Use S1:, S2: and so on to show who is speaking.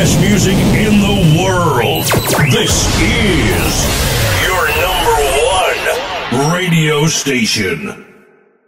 S1: best music in the world. This is your number one radio station.